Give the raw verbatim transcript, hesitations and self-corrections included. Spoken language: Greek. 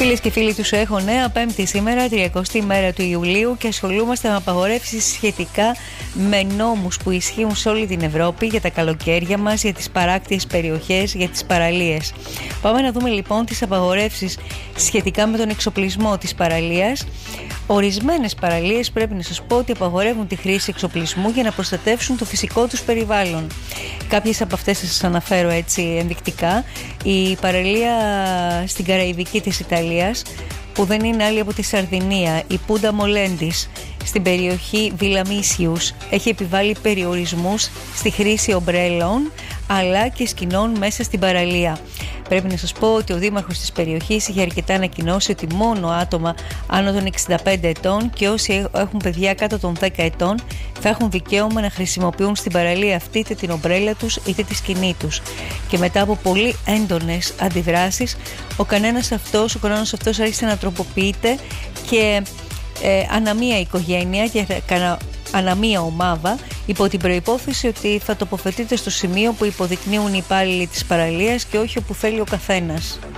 Φίλες και φίλοι του Σου Έχω Νέα, Πέμπτη σήμερα, τριακοστή μέρα του Ιουλίου, και ασχολούμαστε με απαγορεύσεις σχετικά με νόμους που ισχύουν σε όλη την Ευρώπη για τα καλοκαίρια μας, για τις παράκτιες περιοχές, για τις παραλίες. Πάμε να δούμε λοιπόν τις απαγορεύσεις σχετικά με τον εξοπλισμό της παραλίας. Ορισμένες παραλίες, πρέπει να σας πω, ότι απαγορεύουν τη χρήση εξοπλισμού για να προστατεύσουν το φυσικό τους περιβάλλον. Κάποιες από αυτές θα σας αναφέρω έτσι ενδεικτικά. Η παραλία στην Καραϊβική της Ιταλίας, που δεν είναι άλλη από τη Σαρδινία, η Πούντα Μολέντις, στην περιοχή Βιλαμίσιους, έχει επιβάλει περιορισμούς στη χρήση ομπρέλων αλλά και σκηνών μέσα στην παραλία. Πρέπει να σας πω ότι ο δήμαρχος της περιοχής είχε αρκετά ανακοινώσει ότι μόνο άτομα άνω των εξήντα πέντε ετών και όσοι έχουν παιδιά κάτω των δέκα ετών θα έχουν δικαίωμα να χρησιμοποιούν στην παραλία αυτή είτε την ομπρέλα τους είτε τη σκηνή τους. Και μετά από πολύ έντονες αντιδράσεις, ο κανένας αυτός, ο κανόνας αυτός άρχισε να τροποποιείται και ε, ανά μία οικογένεια και ανά μία ομάδα, υπό την προϋπόθεση ότι θα τοποθετείται στο σημείο που υποδεικνύουν οι υπάλληλοι της παραλίας και όχι όπου θέλει ο καθένας.